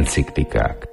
Enciklikák.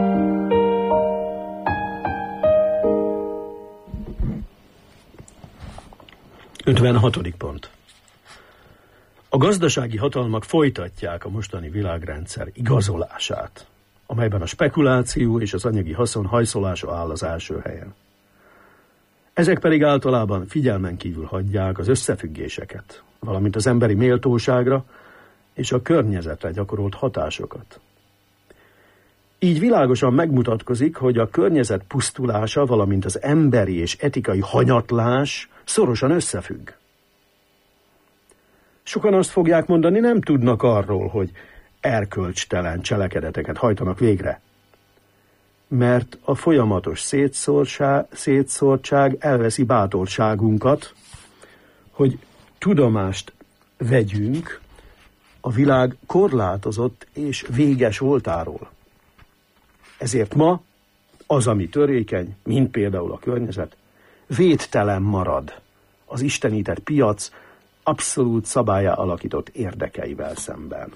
Ötvenhatodik pont. A gazdasági hatalmak folytatják a mostani világrendszer igazolását, amelyben a spekuláció és az anyagi haszon hajszolása áll az első helyen. Ezek pedig általában figyelmen kívül hagyják az összefüggéseket, valamint az emberi méltóságra és a környezetre gyakorolt hatásokat. Így világosan megmutatkozik, hogy a környezet pusztulása, valamint az emberi és etikai hanyatlás szorosan összefügg. Sokan azt fogják mondani, nem tudnak arról, hogy erkölcstelen cselekedeteket hajtanak végre. Mert a folyamatos szétszórtság elveszi bátorságunkat, hogy tudomást vegyünk a világ korlátozott és véges voltáról. Ezért ma az, ami törékeny, mint például a környezet, védtelen marad az istenített piac abszolút szabályá alakított érdekeivel szemben.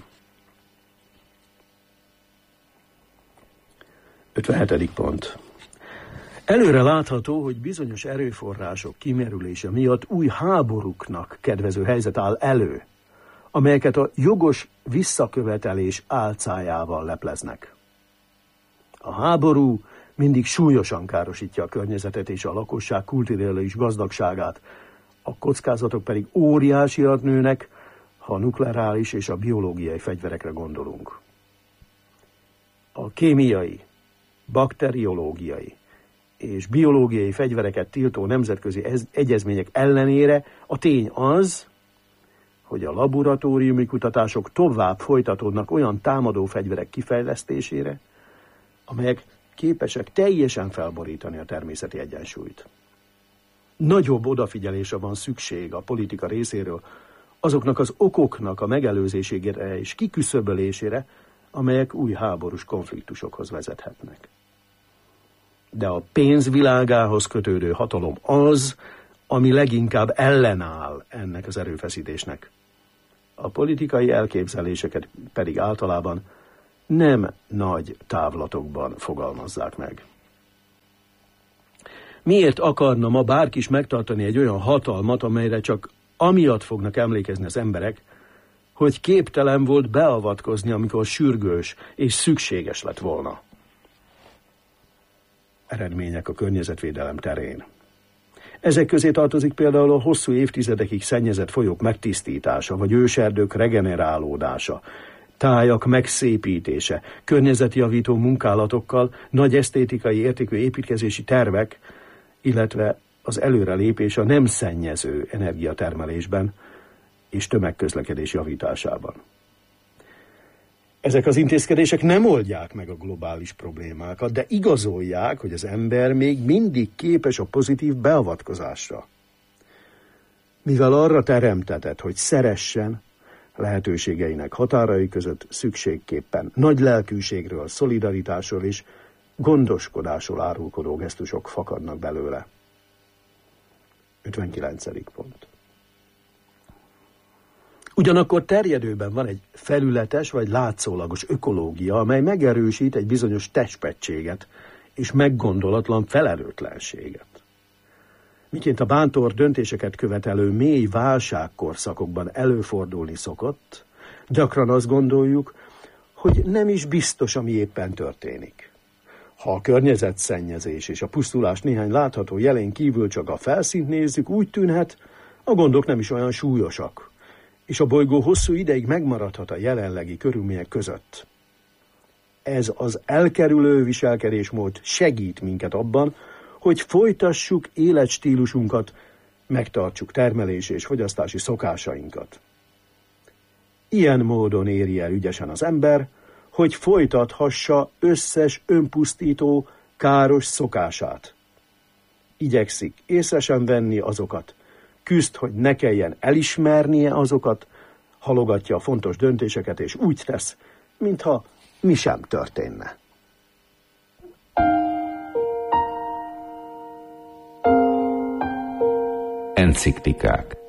57. pont. Előre látható, hogy bizonyos erőforrások kimerülése miatt új háborúknak kedvező helyzet áll elő, amelyeket a jogos visszakövetelés álcájával lepleznek. A háború mindig súlyosan károsítja a környezetet és a lakosság kulturális gazdagságát, a kockázatok pedig óriásiat nőnek, ha a nukleáris és a biológiai fegyverekre gondolunk. A kémiai, bakteriológiai és biológiai fegyvereket tiltó nemzetközi egyezmények ellenére a tény az, hogy a laboratóriumi kutatások tovább folytatódnak olyan támadó fegyverek kifejlesztésére, amelyek képesek teljesen felborítani a természeti egyensúlyt. Nagyobb odafigyelésre van szükség a politika részéről azoknak az okoknak a megelőzésére és kiküszöbölésére, amelyek új háborús konfliktusokhoz vezethetnek. De a pénz világához kötődő hatalom az, ami leginkább ellenáll ennek az erőfeszítésnek. A politikai elképzeléseket pedig általában nem nagy távlatokban fogalmazzák meg. Miért akarna ma bárki is megtartani egy olyan hatalmat, amelyre csak amiatt fognak emlékezni az emberek, hogy képtelen volt beavatkozni, amikor sürgős és szükséges lett volna? Eredmények a környezetvédelem terén. Ezek közé tartozik például a hosszú évtizedekig szennyezett folyók megtisztítása, vagy őserdők regenerálódása, tájak megszépítése, környezetjavító munkálatokkal, nagy esztétikai értékű építkezési tervek, illetve az előrelépés a nem szennyező energiatermelésben és tömegközlekedés javításában. Ezek az intézkedések nem oldják meg a globális problémákat, de igazolják, hogy az ember még mindig képes a pozitív beavatkozásra. Mivel arra teremtetett, hogy szeressen, lehetőségeinek határai között szükségképpen nagy lelkűségről, szolidaritásról és gondoskodásról árulkodó gesztusok fakadnak belőle. 59. pont. Ugyanakkor terjedőben van egy felületes vagy látszólagos ökológia, amely megerősít egy bizonyos testpettséget és meggondolatlan felelőtlenséget. Miként a bántor döntéseket követelő mély válságkorszakokban előfordulni szokott, gyakran azt gondoljuk, hogy nem is biztos, ami éppen történik. Ha a környezetszennyezés és a pusztulás néhány látható jelén kívül csak a felszínt nézzük, úgy tűnhet, a gondok nem is olyan súlyosak, és a bolygó hosszú ideig megmaradhat a jelenlegi körülmények között. Ez az elkerülő viselkedésmód segít minket abban, hogy folytassuk életstílusunkat, megtartsuk termelési és fogyasztási szokásainkat. Ilyen módon éri el ügyesen az ember, hogy folytathassa összes önpusztító, káros szokását. Igyekszik észre sem venni azokat, küzd, hogy ne kelljen elismernie azokat, halogatja a fontos döntéseket, és úgy tesz, mintha mi sem történne. Enciklikák.